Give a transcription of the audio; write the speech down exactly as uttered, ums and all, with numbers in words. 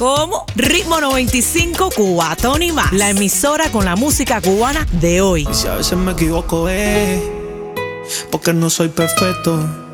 ¿Cómo? Ritmo noventa y cinco Cubatón y más. La emisora con la música cubana de hoy. Y si a veces me equivoco, eh, porque no soy perfecto.